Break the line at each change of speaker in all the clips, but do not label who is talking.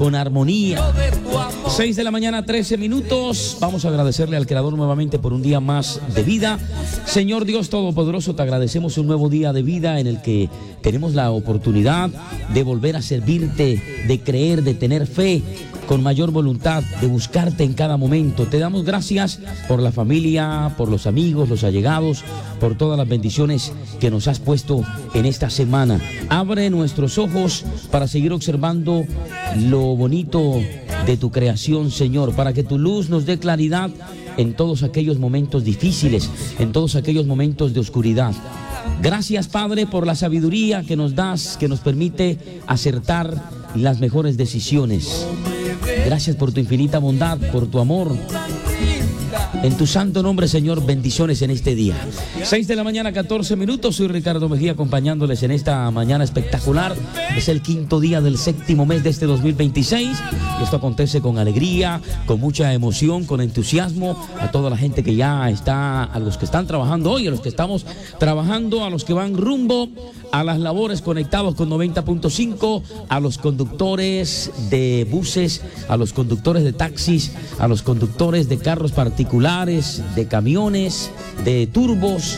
con armonía. 6 de la mañana, 13 minutos. Vamos a agradecerle al Creador nuevamente por un día más de vida. Señor Dios Todopoderoso, te agradecemos un nuevo día de vida en el que tenemos la oportunidad de volver a servirte, de creer, de tener fe con mayor voluntad, de buscarte en cada momento. Te damos gracias por la familia, por los amigos, los allegados, por todas las bendiciones que nos has puesto en esta semana. Abre nuestros ojos para seguir observando lo bonito de tu creación, Señor, para que tu luz nos dé claridad en todos aquellos momentos difíciles, en todos aquellos momentos de oscuridad. Gracias, Padre, por la sabiduría que nos das, que nos permite acertar las mejores decisiones. Gracias por tu infinita bondad, por tu amor. En tu santo nombre, Señor, bendiciones en este día. 6 de la mañana, 14 minutos. Soy Ricardo Mejía acompañándoles en esta mañana espectacular. Es el quinto día del séptimo mes de este 2026. Y esto acontece con alegría, con mucha emoción, con entusiasmo. A toda la gente que ya está, a los que están trabajando hoy, a los que estamos trabajando, a los que van rumbo a las labores, conectados con 90.5, a los conductores de buses, a los conductores de taxis, a los conductores de carros particulares, de camiones, de turbos,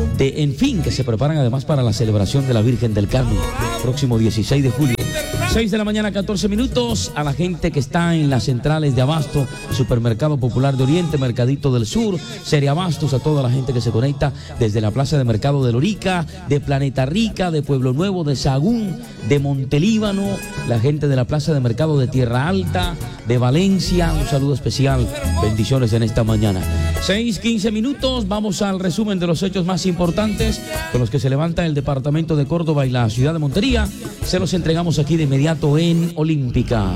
en fin, que se preparan además para la celebración de la Virgen del Carmen, próximo 16 de julio. 6 de la mañana, 14 minutos, a la gente que está en las centrales de Abasto, Supermercado Popular de Oriente, Mercadito del Sur, Seriabastos, a toda la gente que se conecta desde la Plaza de Mercado de Lorica, de Planeta Rica, de Pueblo Nuevo, de Sahagún, de Montelíbano, la gente de la Plaza de Mercado de Tierra Alta, de Valencia, un saludo especial, bendiciones en esta mañana. 6:15 minutos, vamos al resumen de los hechos más importantes con los que se levanta el departamento de Córdoba y la ciudad de Montería. Se los entregamos aquí de inmediato en Olímpica.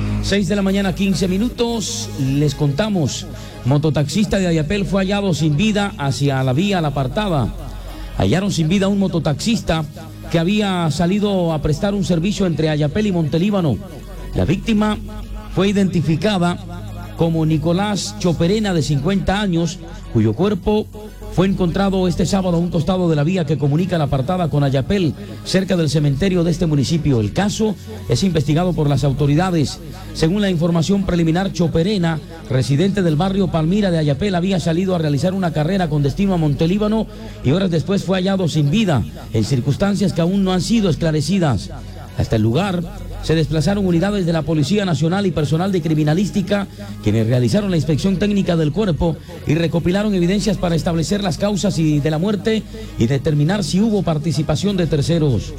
6 de la mañana, 15 minutos, les contamos, mototaxista de Ayapel fue hallado sin vida hacia la vía La Apartada. Hallaron sin vida a un mototaxista que había salido a prestar un servicio entre Ayapel y Montelíbano. La víctima fue identificada como Nicolás Choperena, de 50 años, cuyo cuerpo fue encontrado este sábado a un costado de la vía que comunica La Apartada con Ayapel, cerca del cementerio de este municipio. El caso es investigado por las autoridades. Según la información preliminar, Choperena, residente del barrio Palmira de Ayapel, había salido a realizar una carrera con destino a Montelíbano y horas después fue hallado sin vida, en circunstancias que aún no han sido esclarecidas. Hasta el lugar se desplazaron unidades de la Policía Nacional y personal de criminalística, quienes realizaron la inspección técnica del cuerpo y recopilaron evidencias para establecer las causas de la muerte y determinar si hubo participación de terceros.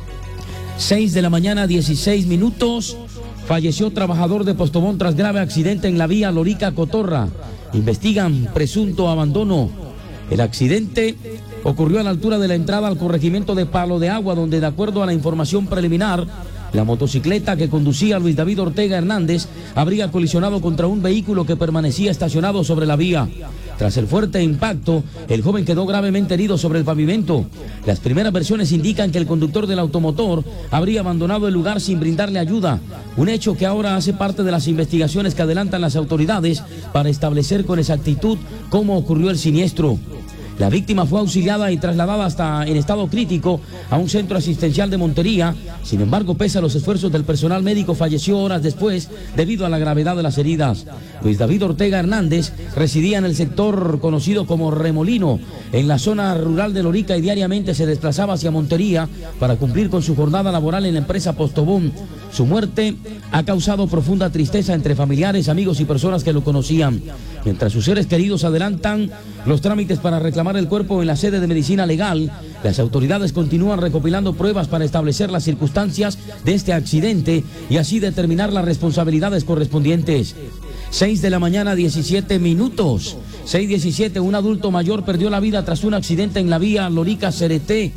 6 de la mañana, 16 minutos. Falleció trabajador de Postobón tras grave accidente en la vía Lorica-Cotorra. Investigan presunto abandono. El accidente ocurrió a la altura de la entrada al corregimiento de Palo de Agua, donde, de acuerdo a la información preliminar, la motocicleta que conducía Luis David Ortega Hernández habría colisionado contra un vehículo que permanecía estacionado sobre la vía. Tras el fuerte impacto, el joven quedó gravemente herido sobre el pavimento. Las primeras versiones indican que el conductor del automotor habría abandonado el lugar sin brindarle ayuda, un hecho que ahora hace parte de las investigaciones que adelantan las autoridades para establecer con exactitud cómo ocurrió el siniestro. La víctima fue auxiliada y trasladada en estado crítico a un centro asistencial de Montería. Sin embargo, pese a los esfuerzos del personal médico, falleció horas después debido a la gravedad de las heridas. Luis David Ortega Hernández residía en el sector conocido como Remolino, en la zona rural de Lorica, y diariamente se desplazaba hacia Montería para cumplir con su jornada laboral en la empresa Postobón. Su muerte ha causado profunda tristeza entre familiares, amigos y personas que lo conocían. Mientras sus seres queridos adelantan los trámites para reclamar el cuerpo en la sede de medicina legal, las autoridades continúan recopilando pruebas para establecer las circunstancias de este accidente y así determinar las responsabilidades correspondientes. 6 de la mañana, 17 minutos. 6:17, un adulto mayor perdió la vida tras un accidente en la vía Lorica-Cereté.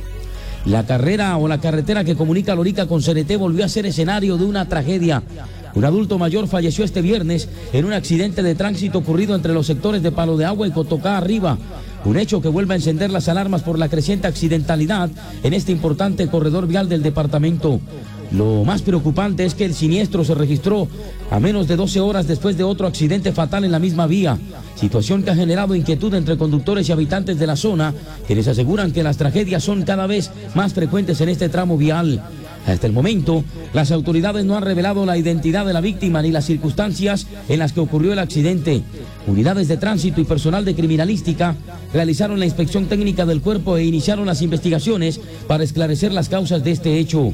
La carretera que comunica Lorica con Cereté volvió a ser escenario de una tragedia. Un adulto mayor falleció este viernes en un accidente de tránsito ocurrido entre los sectores de Palo de Agua y Cotocá Arriba. Un hecho que vuelve a encender las alarmas por la creciente accidentalidad en este importante corredor vial del departamento. Lo más preocupante es que el siniestro se registró a menos de 12 horas después de otro accidente fatal en la misma vía, situación que ha generado inquietud entre conductores y habitantes de la zona, quienes aseguran que las tragedias son cada vez más frecuentes en este tramo vial. Hasta el momento, las autoridades no han revelado la identidad de la víctima ni las circunstancias en las que ocurrió el accidente. Unidades de tránsito y personal de criminalística realizaron la inspección técnica del cuerpo e iniciaron las investigaciones para esclarecer las causas de este hecho.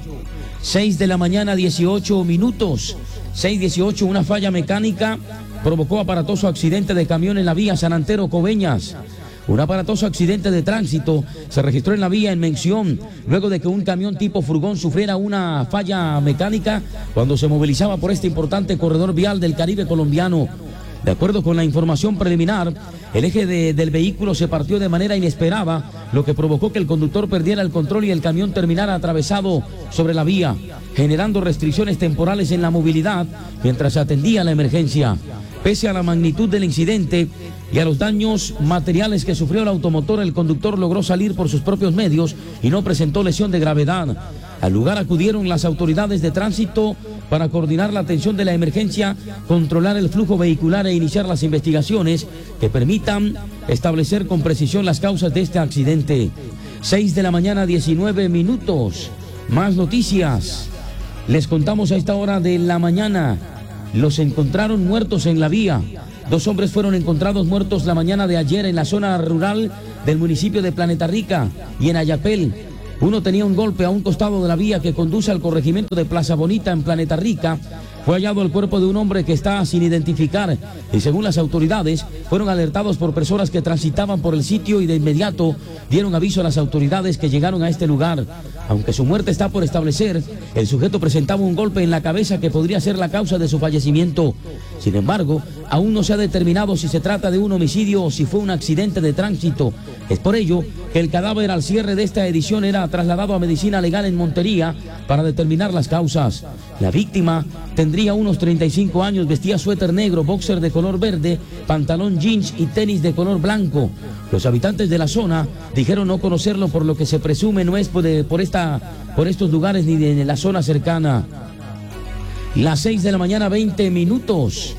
6 de la mañana, 18 minutos. 6:18, una falla mecánica provocó aparatoso accidente de camión en la vía San Antero-Coveñas. Un aparatoso accidente de tránsito se registró en la vía en Mención, luego de que un camión tipo furgón sufriera una falla mecánica cuando se movilizaba por este importante corredor vial del Caribe colombiano. De acuerdo con la información preliminar, el eje del vehículo se partió de manera inesperada, lo que provocó que el conductor perdiera el control y el camión terminara atravesado sobre la vía, generando restricciones temporales en la movilidad mientras se atendía la emergencia. Pese a la magnitud del incidente y a los daños materiales que sufrió el automotor, el conductor logró salir por sus propios medios y no presentó lesión de gravedad. Al lugar acudieron las autoridades de tránsito para coordinar la atención de la emergencia, controlar el flujo vehicular e iniciar las investigaciones que permitan establecer con precisión las causas de este accidente. 6 de la mañana, 19 minutos. Más noticias. Les contamos a esta hora de la mañana. Los encontraron muertos en la vía. 2 hombres fueron encontrados muertos la mañana de ayer en la zona rural del municipio de Planeta Rica y en Ayapel. Uno tenía un golpe a un costado de la vía que conduce al corregimiento de Plaza Bonita en Planeta Rica. Fue hallado el cuerpo de un hombre que está sin identificar y según las autoridades fueron alertados por personas que transitaban por el sitio y de inmediato dieron aviso a las autoridades que llegaron a este lugar. Aunque su muerte está por establecer, el sujeto presentaba un golpe en la cabeza que podría ser la causa de su fallecimiento. Sin embargo, aún no se ha determinado si se trata de un homicidio o si fue un accidente de tránsito. Es por ello que el cadáver al cierre de esta edición era trasladado a medicina legal en Montería para determinar las causas. La víctima tendría unos 35 años, vestía suéter negro, boxer de color verde, pantalón jeans y tenis de color blanco. Los habitantes de la zona dijeron no conocerlo, por lo que se presume no es por estos lugares ni de la zona cercana. Las 6 de la mañana, 20 minutos.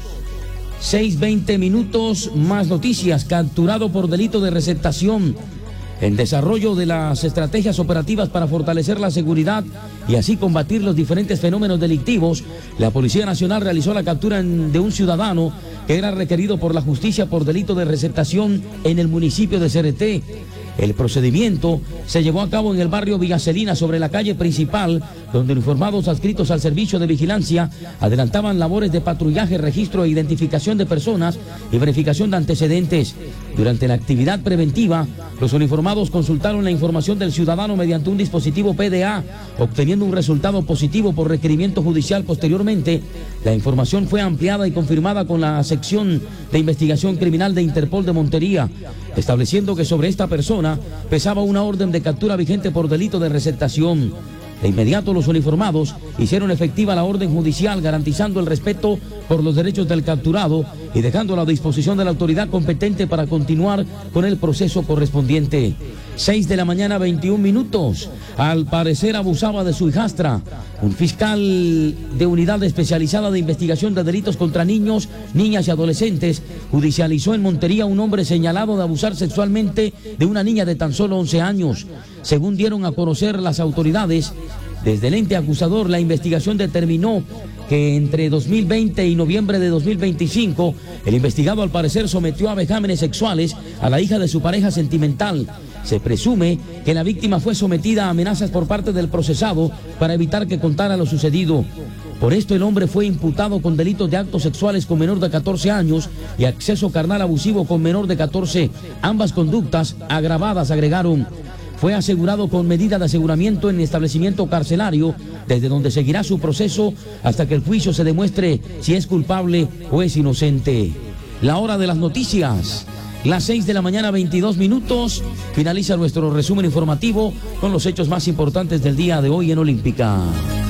6:20 minutos, más noticias. Capturado por delito de receptación. En desarrollo de las estrategias operativas para fortalecer la seguridad y así combatir los diferentes fenómenos delictivos, la Policía Nacional realizó la captura de un ciudadano que era requerido por la justicia por delito de receptación en el municipio de Cereté. El procedimiento se llevó a cabo en el barrio Villacelina, sobre la calle principal, donde uniformados adscritos al servicio de vigilancia adelantaban labores de patrullaje, registro e identificación de personas y verificación de antecedentes. Durante la actividad preventiva, los uniformados consultaron la información del ciudadano mediante un dispositivo PDA, obteniendo un resultado positivo por requerimiento judicial. Posteriormente, la información fue ampliada y confirmada con la sección de investigación criminal de Interpol de Montería, estableciendo que sobre esta persona pesaba una orden de captura vigente por delito de receptación. De inmediato los uniformados hicieron efectiva la orden judicial, garantizando el respeto por los derechos del capturado y dejándolo a disposición de la autoridad competente para continuar con el proceso correspondiente. 6 de la mañana, 21 minutos. Al parecer abusaba de su hijastra. Un fiscal de unidad especializada de investigación de delitos contra niños, niñas y adolescentes judicializó en Montería a un hombre señalado de abusar sexualmente de una niña de tan solo 11 años. Según dieron a conocer las autoridades, desde el ente acusador, la investigación determinó que entre 2020 y noviembre de 2025, el investigado al parecer sometió a vejámenes sexuales a la hija de su pareja sentimental. Se presume que la víctima fue sometida a amenazas por parte del procesado para evitar que contara lo sucedido. Por esto el hombre fue imputado con delitos de actos sexuales con menor de 14 años y acceso carnal abusivo con menor de 14. Ambas conductas agravadas, agregaron. Fue asegurado con medida de aseguramiento en establecimiento carcelario, desde donde seguirá su proceso hasta que el juicio se demuestre si es culpable o es inocente. La hora de las noticias. Las 6 de la mañana, 22 minutos. Finaliza nuestro resumen informativo con los hechos más importantes del día de hoy en Olímpica.